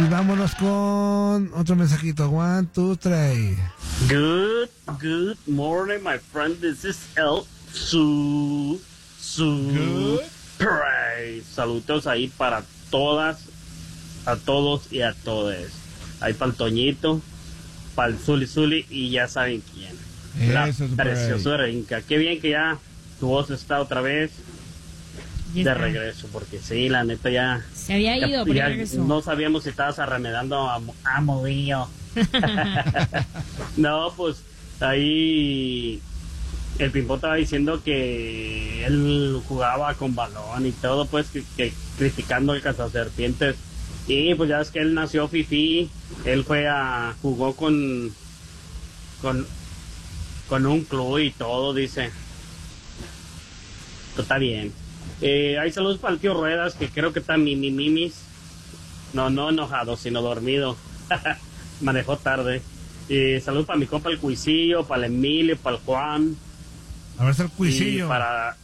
Y vámonos con otro mensajito. 1, 2, 3. Good morning, my friend. This is El Su Pray. Saludos ahí para todas, a todos y a todes. Ahí para el Toñito, para el Zuli y ya saben quién. La preciosura Inca. Qué bien que ya tu voz está otra vez de regreso, porque sí, la neta ya se había ido, pero regresó. No sabíamos si estabas arremedando a Movillo. No, pues ahí el Pimpón estaba diciendo que él jugaba con balón y todo, pues que criticando el cazaserpientes. Y pues ya es que él nació fifí, él jugó con un club y todo, dice. Está bien. Hay saludos para el tío Ruedas, que creo que está mimis. No enojado, sino dormido. Manejó tarde. Saludos para mi compa el Cuisillo, para el Emilio, para el Juan. A ver, es el Cuisillo. Para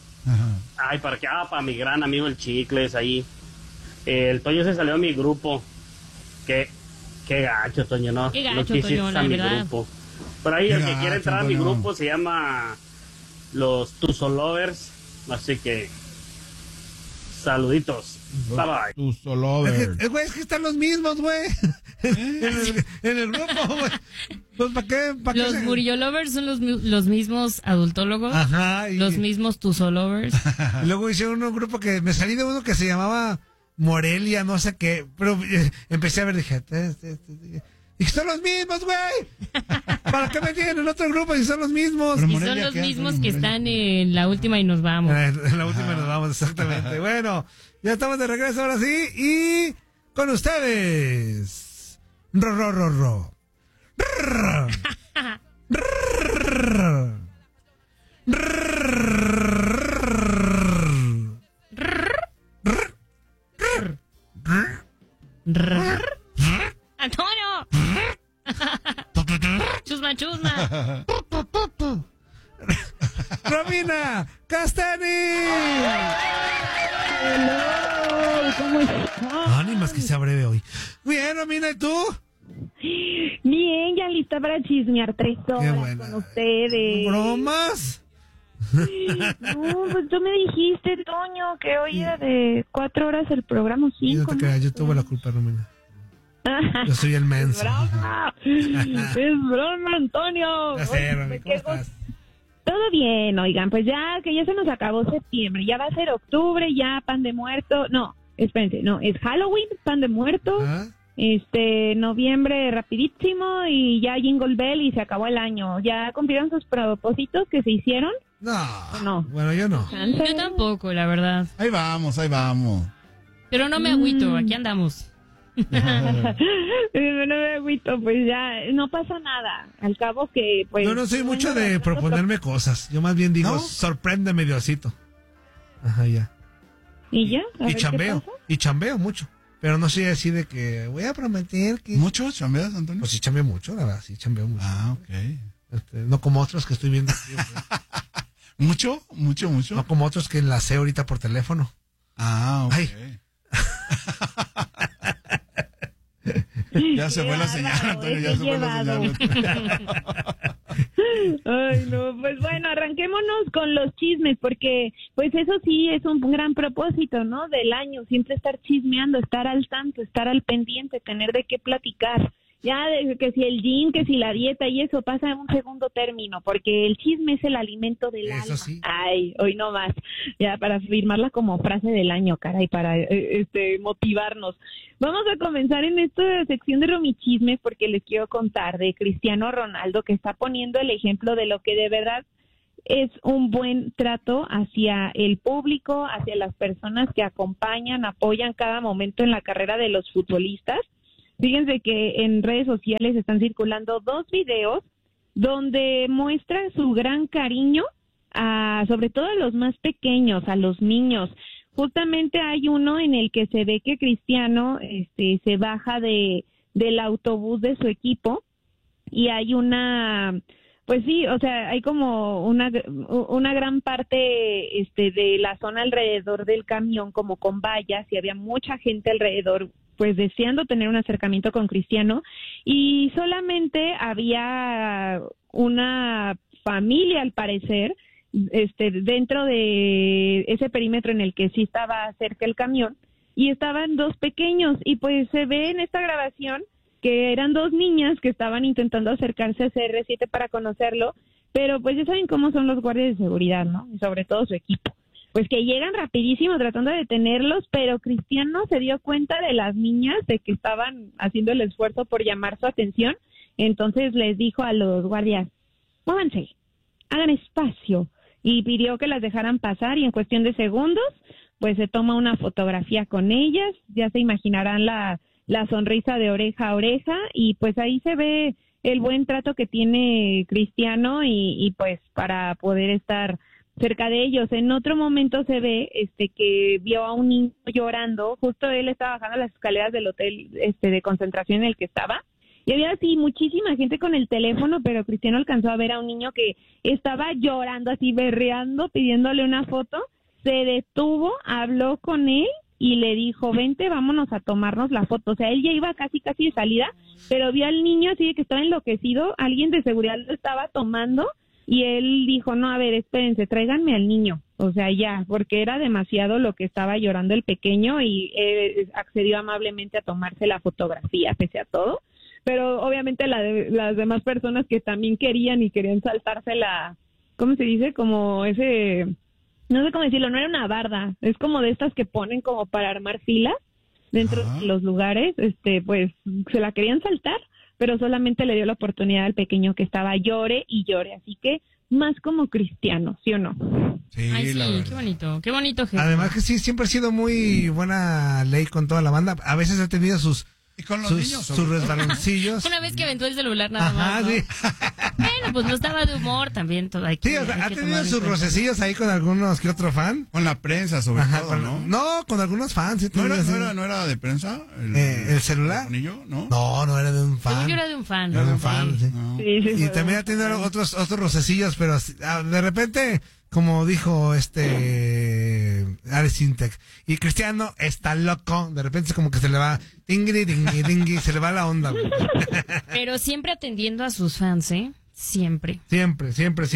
mi gran amigo el Chicles ahí. El Toño se salió a mi grupo. Qué gacho, Toño, ¿no? Qué gacho, Toño, la verdad. Grupo. Por ahí el que quiere entrar a mi grupo se llama los Tusolovers. Así que saluditos. Bye bye. Tusolovers. Es que están los mismos, güey. En el grupo, güey. Pues, ¿para qué? Los Murillo Lovers son los mismos adultólogos. Ajá. Los mismos Tusolovers. Y luego hicieron un grupo que me salí de uno que se llamaba Morelia, no sé qué. Pero empecé a ver, dije, y son los mismos, güey. ¿Para qué me tienen en otro grupo si son los mismos? Y son los mismos que están en la última y nos vamos. En la última y nos vamos, exactamente. Bueno, ya estamos de regreso ahora sí. Y con ustedes. Ro. ¡Antonio! ¡Chusma! ¡Romina Castani! Hello, ¿cómo estás? Ánimas que sea breve hoy. Bien, Romina, ¿y tú? Bien, ya lista para chismear 3 horas con ustedes. ¿Bromas? No, pues tú me dijiste, Toño, que hoy era de 4 horas el programa 5. No te creas, yo tuve la culpa, Romina. Yo soy el menso. Es broma, Antonio. Ya sé, Romy, ¿cómo estás? Todo bien, oigan, pues ya que ya se nos acabó septiembre, ya va a ser octubre, ya pan de muerto. No, espérense, no, es Halloween, pan de muerto. ¿Ah? Noviembre rapidísimo y ya Jingle Bell y se acabó el año. ¿Ya cumplieron sus propósitos que se hicieron? No. Bueno, yo no. Yo tampoco, la verdad. Ahí vamos. Pero no me agüito, aquí andamos. No me agüito, pues ya no pasa nada. Al cabo que pues Yo no soy mucho de proponerme cosas. Yo más bien digo, ¿no? Sorpréndeme, Diosito. Ajá, ya. ¿Y ya? Y chambeo mucho. Pero no soy así de que voy a prometer que... ¿Mucho chambeas, Antonio? Pues sí chambeo mucho, la verdad, sí chambeo mucho. Ah, ok. No como otros que estoy viendo aquí, ¿Mucho? No como otros que enlacé ahorita por teléfono. Ah, ok. Ay. Ya se fue la señal, Antonio, ya se fue la señal. Ay, no, pues bueno, arranquémonos con los chismes, porque pues eso sí es un gran propósito, ¿no? Del año, siempre estar chismeando, estar al tanto, estar al pendiente, tener de qué platicar. Ya, de que si el gym, que si la dieta y eso pasa en un segundo término, porque el chisme es el alimento del alma. Sí. Ay, hoy no más. Ya, para firmarla como frase del año, caray, para motivarnos. Vamos a comenzar en esta sección de Romichisme porque les quiero contar de Cristiano Ronaldo, que está poniendo el ejemplo de lo que de verdad es un buen trato hacia el público, hacia las personas que acompañan, apoyan cada momento en la carrera de los futbolistas. Fíjense que en redes sociales están circulando 2 videos donde muestra su gran cariño sobre todo a los más pequeños, a los niños. Justamente hay uno en el que se ve que Cristiano se baja del autobús de su equipo y hay pues sí, o sea, hay como una gran parte de la zona alrededor del camión como con vallas y había mucha gente alrededor pues deseando tener un acercamiento con Cristiano, y solamente había una familia, al parecer, dentro de ese perímetro en el que sí estaba cerca el camión, y estaban 2 pequeños, y pues se ve en esta grabación que eran 2 niñas que estaban intentando acercarse a CR7 para conocerlo, pero pues ya saben cómo son los guardias de seguridad, ¿no? Y sobre todo su equipo. Pues que llegan rapidísimo tratando de detenerlos, pero Cristiano se dio cuenta de las niñas, de que estaban haciendo el esfuerzo por llamar su atención, entonces les dijo a los guardias, muévanse, hagan espacio, y pidió que las dejaran pasar, y en cuestión de segundos, pues se toma una fotografía con ellas, ya se imaginarán la sonrisa de oreja a oreja, y pues ahí se ve el buen trato que tiene Cristiano, y pues para poder estar cerca de ellos. En otro momento se ve que vio a un niño llorando, justo él estaba bajando las escaleras del hotel de concentración en el que estaba, y había así muchísima gente con el teléfono, pero Cristiano alcanzó a ver a un niño que estaba llorando, así berreando, pidiéndole una foto. Se detuvo, habló con él y le dijo, vente, vámonos a tomarnos la foto. O sea, él ya iba casi de salida, pero vio al niño así de que estaba enloquecido, alguien de seguridad lo estaba tomando, y él dijo, no, a ver, espérense, tráiganme al niño. O sea, ya, porque era demasiado lo que estaba llorando el pequeño, y accedió amablemente a tomarse la fotografía, pese a todo. Pero obviamente las demás personas que también querían saltarse ¿cómo se dice? Como ese, no sé cómo decirlo, no era una barda, es como de estas que ponen como para armar filas dentro de los lugares, pues se la querían saltar, pero solamente le dio la oportunidad al pequeño que estaba llore y llore, así que más como Cristiano, ¿sí o no? Sí, ay, sí, qué bonito gesto. Además que sí, siempre ha sido muy buena ley con toda la banda, a veces ha tenido sus niños, sus resbaloncillos. Una vez que aventó el celular nada más, ¿no? Sí. Bueno, pues no estaba de humor también. Sí, o sea, ha tenido sus rocecillos ahí con algunos que otro fan. Con la prensa, sobre todo, ¿no? No, con algunos fans. Sí, ¿No era de prensa? ¿El celular? ¿El anillo? No era de un fan. Según yo era de un fan. Era de un fan, sí. No. Sí, Y también ha tenido otros rocecillos, pero de repente, como dijo Alex Intec, y Cristiano está loco, de repente es como que se le va tingui, se le va la onda. Pero siempre atendiendo a sus fans, ¿eh? Siempre. Siempre.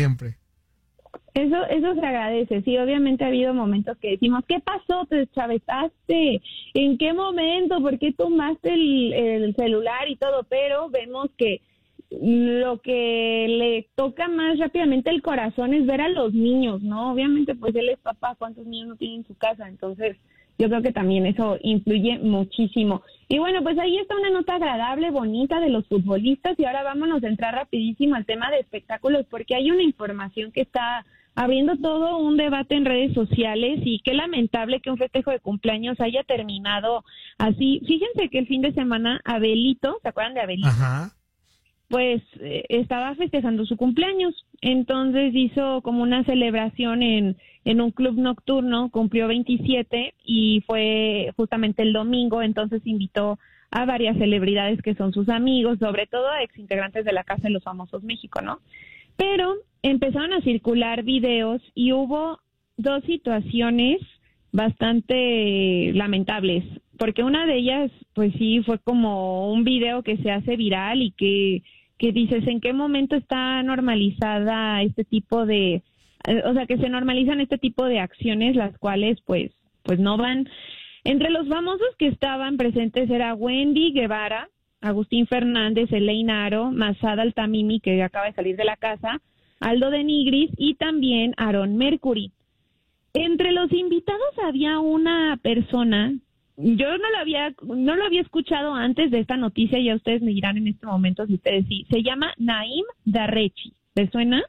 Eso se agradece, sí, obviamente ha habido momentos que decimos, ¿qué pasó? ¿Te deschavetaste? ¿En qué momento? ¿Por qué tomaste el celular y todo? Pero vemos que lo que le toca más rápidamente el corazón es ver a los niños, ¿no? Obviamente, pues él es papá, ¿cuántos niños no tienen en su casa? Entonces, yo creo que también eso influye muchísimo. Y bueno, pues ahí está una nota agradable, bonita de los futbolistas, y ahora vámonos a entrar rapidísimo al tema de espectáculos, porque hay una información que está abriendo todo un debate en redes sociales, y qué lamentable que un festejo de cumpleaños haya terminado así. Fíjense que el fin de semana Abelito, ¿se acuerdan de Abelito? Ajá. Pues estaba festejando su cumpleaños, entonces hizo como una celebración en un club nocturno, cumplió 27 y fue justamente el domingo, entonces invitó a varias celebridades que son sus amigos, sobre todo a exintegrantes de la Casa de los Famosos México, ¿no? Pero empezaron a circular videos y hubo 2 situaciones bastante lamentables, porque una de ellas, pues sí, fue como un video que se hace viral y que dices, ¿en qué momento está normalizada este tipo de, o sea, que se normalizan este tipo de acciones, las cuales pues no van? Entre los famosos que estaban presentes era Wendy Guevara, Agustín Fernández, Elaine Aro, Masada Altamimi, que acaba de salir de la casa, Aldo de Nigris y también Aaron Mercury. Entre los invitados había una persona, yo no lo había escuchado antes de esta noticia, ya ustedes me dirán en este momento si ustedes sí. Se llama Naim Darrechi. ¿Les suena?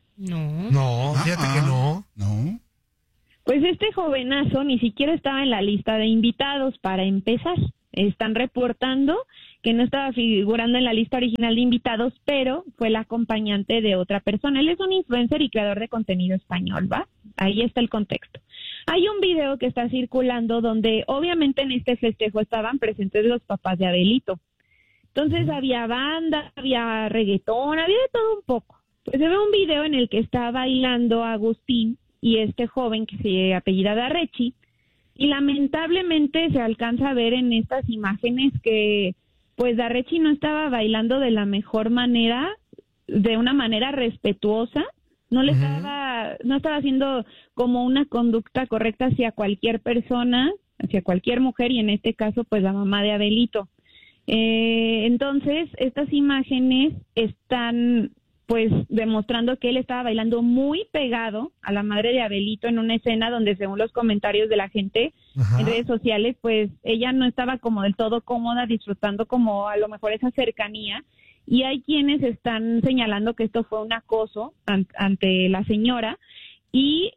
No, fíjate que no. Pues este jovenazo ni siquiera estaba en la lista de invitados para empezar. Están reportando que no estaba figurando en la lista original de invitados, pero fue el acompañante de otra persona. Él es un influencer y creador de contenido español, ¿va? Ahí está el contexto. Hay un video que está circulando donde obviamente en este festejo estaban presentes los papás de Abelito. Entonces había banda, había reggaetón, había de todo un poco. Pues se ve un video en el que está bailando Agustín y este joven que se apellida Darrechi, Y lamentablemente se alcanza a ver en estas imágenes que pues Darrechi no estaba bailando de la mejor manera, de una manera respetuosa, no estaba haciendo como una conducta correcta hacia cualquier persona, hacia cualquier mujer, y en este caso pues la mamá de Abelito. Entonces estas imágenes están pues demostrando que él estaba bailando muy pegado a la madre de Abelito en una escena donde, según los comentarios de la gente en redes sociales, pues ella no estaba como del todo cómoda, disfrutando como a lo mejor esa cercanía, y hay quienes están señalando que esto fue un acoso ante la señora, y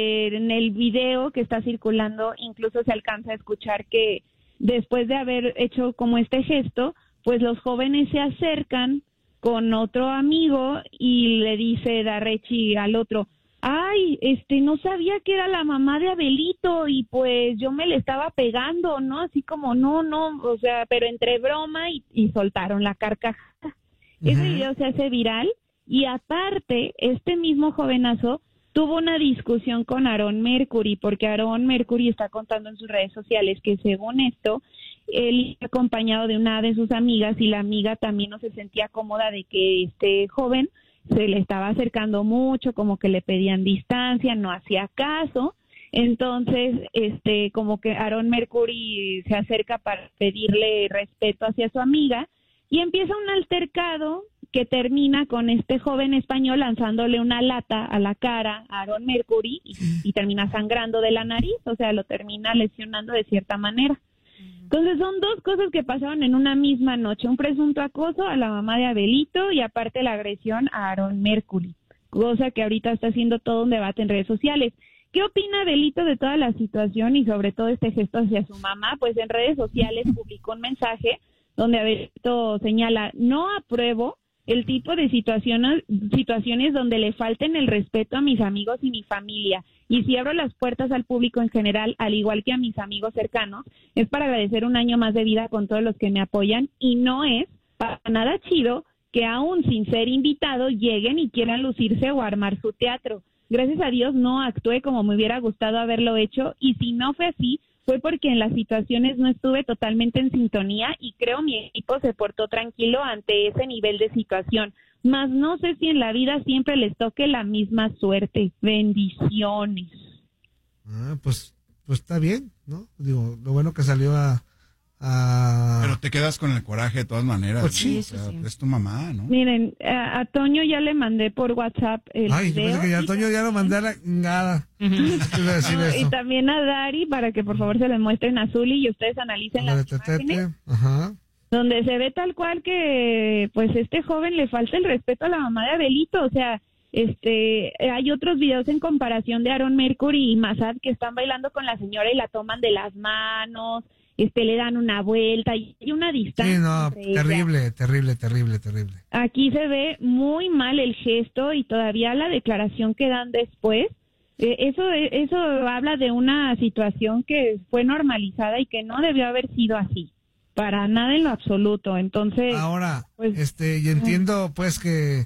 en el video que está circulando incluso se alcanza a escuchar que después de haber hecho como este gesto, pues los jóvenes se acercan con otro amigo y le dice Darrechi al otro: ay, no sabía que era la mamá de Abelito y pues yo me le estaba pegando, ¿no? Así como no, o sea, pero entre broma y soltaron la carcajada. Ese video se hace viral y aparte este mismo jovenazo tuvo una discusión con Aaron Mercury, porque Aaron Mercury está contando en sus redes sociales que, según esto, él iba acompañado de una de sus amigas y la amiga también no se sentía cómoda de que este joven se le estaba acercando mucho, como que le pedían distancia, no hacía caso. Entonces, como que Aaron Mercury se acerca para pedirle respeto hacia su amiga y empieza un altercado que termina con este joven español lanzándole una lata a la cara a Aaron Mercury y termina sangrando de la nariz, o sea, lo termina lesionando de cierta manera. Entonces son dos cosas que pasaron en una misma noche: un presunto acoso a la mamá de Abelito y aparte la agresión a Aaron Mercury, cosa que ahorita está haciendo todo un debate en redes sociales. ¿Qué opina Abelito de toda la situación y sobre todo este gesto hacia su mamá? Pues en redes sociales publicó un mensaje donde Abelito señala: no apruebo el tipo de situaciones donde le falten el respeto a mis amigos y mi familia. Y si abro las puertas al público en general, al igual que a mis amigos cercanos, es para agradecer un año más de vida con todos los que me apoyan, y no es para nada chido que aún sin ser invitado lleguen y quieran lucirse o armar su teatro. Gracias a Dios no actué como me hubiera gustado haberlo hecho, y si no fue así, fue porque en las situaciones no estuve totalmente en sintonía y creo mi equipo se portó tranquilo ante ese nivel de situación. Mas no sé si en la vida siempre les toque la misma suerte. Bendiciones. Pues está bien, ¿no? Digo, lo bueno que salió Pero te quedas con el coraje de todas maneras. Pues sí, ¿no? O sea, sí. Es tu mamá, ¿no? Miren, a Toño ya le mandé por WhatsApp el Ay, video. yo pensé que ya a Toño ya lo mandé a la chingada. Y también a Dari, para que por favor se le muestren a Zuli y ustedes analicen las imágenes. Ajá. Donde se ve tal cual que pues este joven le falta el respeto a la mamá de Abelito. O sea, hay otros videos en comparación de Aaron Mercury y Mazad que están bailando con la señora y la toman de las manos, le dan una vuelta y hay una distancia. Sí, no, terrible. Aquí se ve muy mal el gesto y todavía la declaración que dan después, eso habla de una situación que fue normalizada y que no debió haber sido así. Para nada en lo absoluto. Entonces, ahora, pues, yo entiendo pues que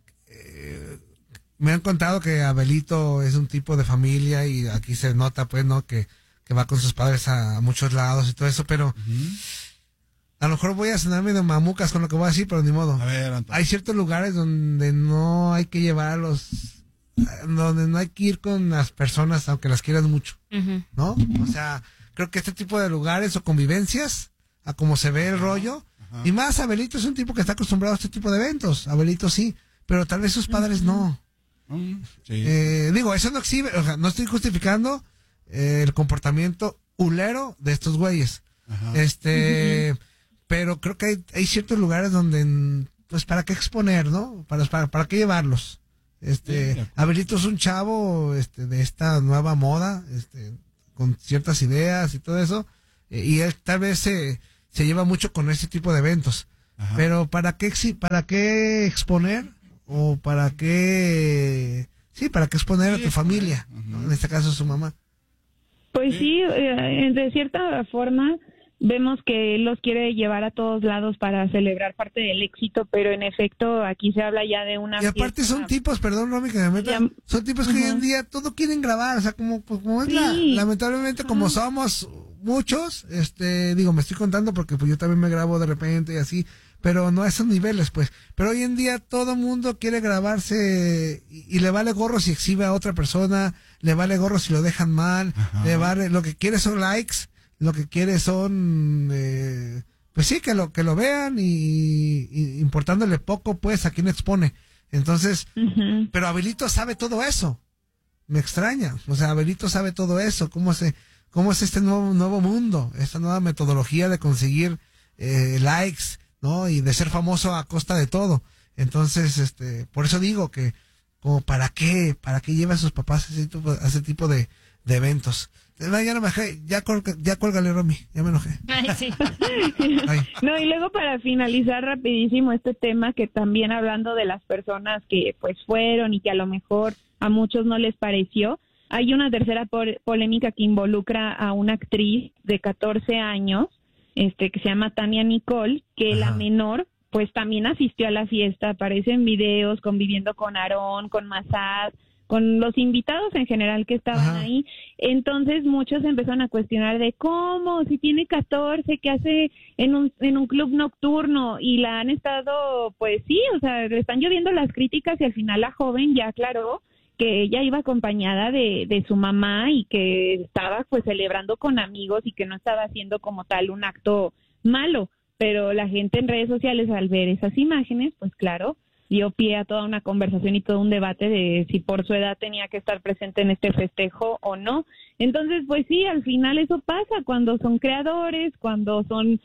me han contado que Abelito es un tipo de familia y aquí se nota pues, ¿no? Que va con sus padres a muchos lados y todo eso, pero a lo mejor voy a sonarme de mamucas con lo que voy a decir, pero ni modo. A ver, Antonio. Hay ciertos lugares donde no hay que llevarlos, donde no hay que ir con las personas aunque las quieras mucho, ¿no? O sea, creo que este tipo de lugares o convivencias, a como se ve el rollo, y más Abelito es un tipo que está acostumbrado a este tipo de eventos. Abelito sí, pero tal vez sus padres no. Sí. Digo, eso no exhibe, o sea, no estoy justificando el comportamiento hulero de estos güeyes. Pero creo que hay ciertos lugares donde, pues, ¿para qué exponer, no? ¿Para qué llevarlos? Abelito es un chavo, de esta nueva moda, con ciertas ideas y todo eso, y él tal vez se lleva mucho con este tipo de eventos. Pero ¿para qué exponer? O ¿para qué exponer a tu familia? ¿No? En este caso su mamá. Pues sí, de cierta forma, vemos que él los quiere llevar a todos lados para celebrar parte del éxito, pero en efecto aquí se habla ya de una Y aparte fiesta. son tipos, perdón, Romy, que me meta, son tipos que hoy en día todo quieren grabar, o sea, como es lamentablemente como somos muchos, digo, me estoy contando porque pues yo también me grabo de repente y así, pero no a esos niveles, pues. Pero hoy en día todo mundo quiere grabarse y le vale gorro si exhibe a otra persona, le vale gorro si lo dejan mal, le vale, lo que quiere son likes, lo que quiere son, pues sí, que lo vean y importándole poco, pues, a quién expone. Entonces, pero Abelito sabe todo eso. Me extraña. O sea, Abelito sabe todo eso. ¿Cómo es este nuevo mundo? Esta nueva metodología de conseguir likes, ¿no? Y de ser famoso a costa de todo. Entonces, por eso digo que, como, ¿para qué lleva a sus papás a ese tipo de eventos? Ya no me dejé, ya cuélgale, Romy, ya me enojé. Ay, sí. Ay. No, y luego para finalizar rapidísimo este tema, que también hablando de las personas que pues fueron y que a lo mejor a muchos no les pareció, hay una tercera polémica que involucra a una actriz de 14 años, que se llama Tania Nicole, que la menor pues también asistió a la fiesta, aparece en videos conviviendo con Aarón, con Massad, con los invitados en general que estaban ahí. Entonces muchos empezaron a cuestionar de cómo, si tiene 14, ¿qué hace en un club nocturno? Y la han estado, pues sí, o sea, le están lloviendo las críticas y al final la joven ya aclaró que ella iba acompañada de su mamá y que estaba pues celebrando con amigos y que no estaba haciendo como tal un acto malo. Pero la gente en redes sociales, al ver esas imágenes, pues claro, dio pie a toda una conversación y todo un debate de si por su edad tenía que estar presente en este festejo o no. Entonces, pues sí, al final eso pasa cuando son creadores, cuando son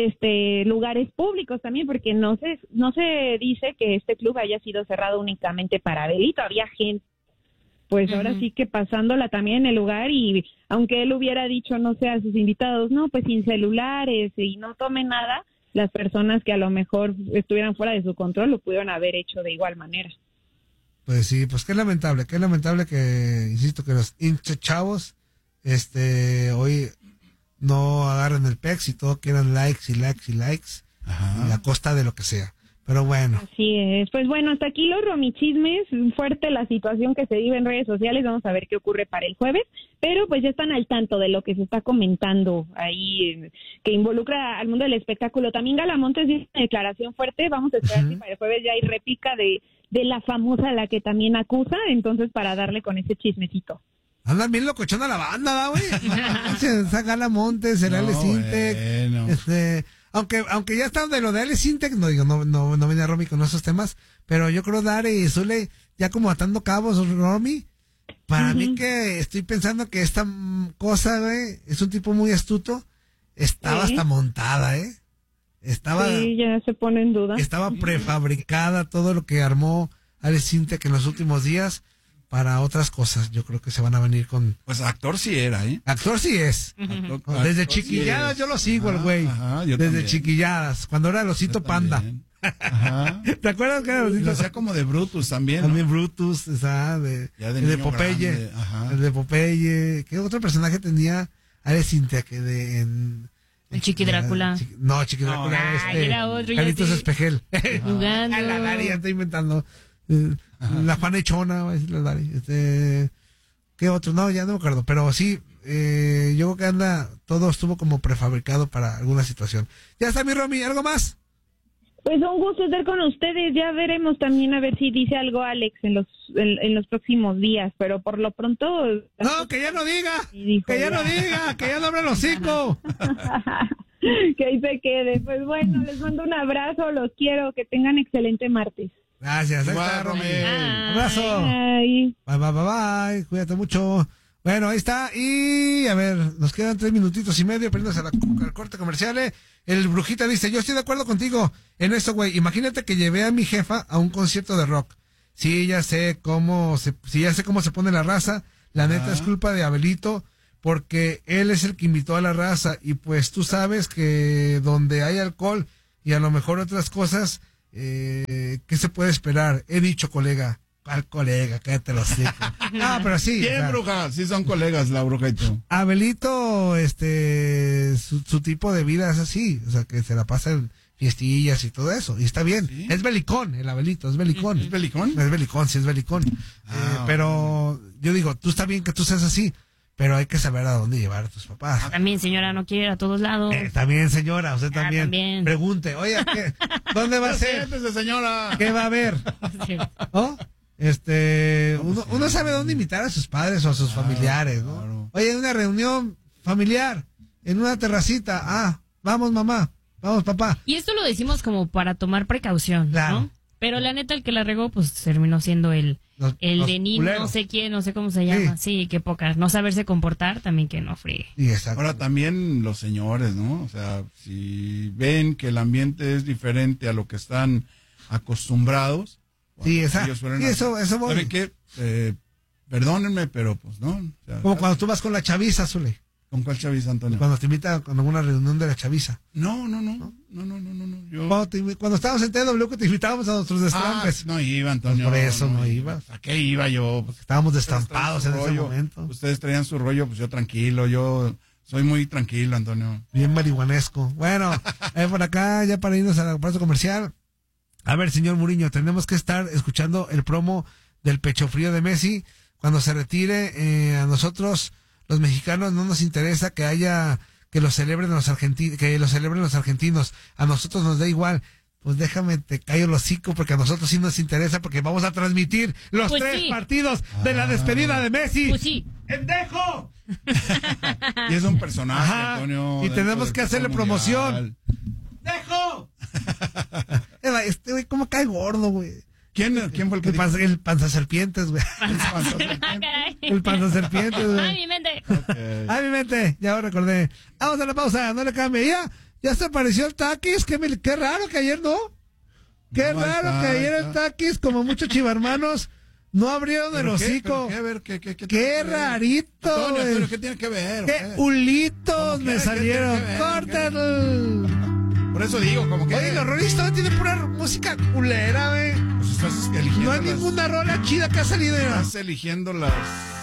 lugares públicos también, porque no se dice que este club haya sido cerrado únicamente para Abelito, había gente, pues ahora sí que pasándola también en el lugar, y aunque él hubiera dicho, no sé, a sus invitados, no, pues sin celulares y no tomen nada, las personas que a lo mejor estuvieran fuera de su control lo pudieron haber hecho de igual manera. Pues sí, pues qué lamentable que, insisto, que los chavos, hoy no agarren el pex y todo quieran likes y a costa de lo que sea. Pero bueno. Así es. Pues bueno, hasta aquí los romichismes. Fuerte la situación que se vive en redes sociales. Vamos a ver qué ocurre para el jueves. Pero pues ya están al tanto de lo que se está comentando ahí, que involucra al mundo del espectáculo. También Galamontes dio una declaración fuerte. Vamos a esperar si para el jueves ya hay réplica de la famosa, la que también acusa. Entonces, para darle con ese chismecito. Andan bien locochona la banda, ¿da, güey? Esa Galamontes, el Alex Intec, bueno. Aunque ya está de lo de Alex Intec, no venía Romy con esos temas, pero yo creo Dare y Zule ya como atando cabos, Romy, para mí que estoy pensando que esta cosa, güey, es un tipo muy astuto, estaba hasta montada, Sí, ya se pone en duda. Estaba prefabricada todo lo que armó Alex Intec en los últimos días para otras cosas. Yo creo que se van a venir con... Pues actor sí era, ¿eh? Actor sí es. Desde chiquilladas yo lo sigo, el güey. Desde chiquilladas, cuando era el osito panda. Ajá. ¿Te acuerdas que era el osito? Lo hacía como de Brutus también, ¿no? También Brutus, de Popeye. Grande, el de Popeye. ¿Qué otro personaje tenía Alex Intec? El Chiqui Drácula. Chiqui Drácula. Era otro. Carlitos Espejel. Jugando. A la Dari, ya estoy inventando. La Juana Echona, va a decir la Dari. ¿Qué otro? No, ya no me acuerdo. Pero sí, yo creo que todo estuvo como prefabricado para alguna situación. Ya está, mi Romy, ¿algo más? Pues un gusto estar con ustedes. Ya veremos también a ver si dice algo Alex en los próximos días. Pero por lo pronto... No, que ya no diga. Que ya no abra el hocico. Que ahí se quede. Pues bueno, les mando un abrazo, los quiero, que tengan excelente martes. Gracias, ahí está, Romy. Abrazo. Bye. Bye. Cuídate mucho. Bueno, ahí está. Y a ver, nos quedan 3 minutitos y medio, poniéndose al corte comercial. El Brujita dice, yo estoy de acuerdo contigo en eso, güey. Imagínate que llevé a mi jefa a un concierto de rock. Sí, ya sé cómo se pone la raza. La neta es culpa de Abelito, porque él es el que invitó a la raza. Y pues tú sabes que donde hay alcohol y a lo mejor otras cosas, ¿qué se puede esperar? He dicho, colega, ¿Cuál colega? Cállate los hijos. No, pero sí. Bien, bruja. Sí son colegas, la bruja y tú. Abelito, su tipo de vida es así. O sea, que se la pasa en fiestillas y todo eso. Y está bien. ¿Sí? Es belicón, el Abelito, es belicón. ¿Es belicón? Es belicón, sí es belicón. Pero yo digo, tú está bien que tú seas así, pero hay que saber a dónde llevar a tus papás. También, señora, no quiere ir a todos lados. También, señora, usted también. También. Pregunte, oye, ¿dónde va a ser? Siéntese, señora. ¿Qué va a haber? Sí. ¿Oh? Uno sabe dónde invitar a sus padres o a sus familiares, ¿no? Claro. Oye, en una reunión familiar, en una terracita, vamos mamá, vamos papá. Y esto lo decimos como para tomar precaución, Claro. ¿no? Pero la neta, el que la regó, pues terminó siendo el Los de ni culeros. no sé quién, no sé cómo se llama. Sí, qué poca. No saberse comportar, también que no friegue. Sí, exacto. Ahora también los señores, ¿no? O sea, si ven que el ambiente es diferente a lo que están acostumbrados. Sí, exacto. ellos fueron Sí, eso voy. ¿Saben qué? Perdónenme, pero pues no. O sea, Como cuando tú vas con la chaviza, Zule. ¿Con cuál chaviza, Antonio? Cuando te invitan con alguna reunión de la chaviza. No. Yo... Cuando estábamos en TW que te invitábamos a nuestros destrampes. no iba, Antonio. Por eso no iba. ¿A qué iba yo? Pues, Estábamos ustedes destampados en traían su ese rollo. momento. Ustedes traían su rollo, pues yo tranquilo, yo soy muy tranquilo, Antonio. Bien marihuanesco. Bueno, por acá, ya para irnos al plazo comercial. A ver, señor Muriño, tenemos que estar escuchando el promo del pecho frío de Messi. Cuando se retire, a nosotros, los mexicanos, no nos interesa que lo celebren los argentinos. A nosotros nos da igual. Pues déjame, te callo el hocico, porque a nosotros sí nos interesa, porque vamos a transmitir los Pues 3 sí. partidos de la despedida de Messi. Pues sí. ¡Pendejo! Y es un personaje, Ajá, Antonio. y dentro tenemos del que hacerle fútbol promoción. mundial. ¡Dejo! Este güey, ¿cómo cae gordo, güey? ¿Quién fue el que dijo? El panzaserpientes, güey. Ah, caray. El panzaserpientes, Ay, güey. mi mente. Ok. Ay, mi mente, ya lo recordé. Vamos a la pausa, no le cambie. Ya se apareció el Taquis. Qué raro que ayer no. Qué No, raro está, que ayer el está. Taquis, como muchos chivarmanos, no abrieron el ¿Pero qué? hocico. ¿Pero qué? A ver, ¿qué tiene Qué que ver? rarito, Antonio, güey. ¿pero qué tiene que ver? Qué hulitos ¿Cómo me qué? ¿Qué salieron. tiene que ver? ¡Córtenlo! Por eso digo, como que... Oye, los Rolling Stones tienen pura música culera, güey. Pues estás eligiendo No hay ninguna rola chida que ha salido. Estás eligiendo las